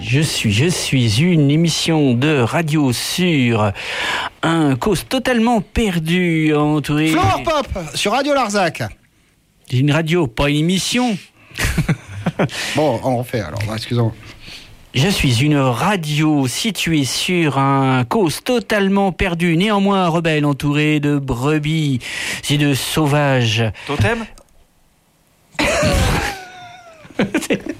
Je suis une émission de radio sur un cause totalement perdu, entouré... Floor Pop sur Radio Larzac. Une radio, pas une émission. Bon, on refait alors, excusez-moi. Je suis une radio située sur un cause totalement perdu, néanmoins rebelle, entouré de brebis et de sauvages. Totem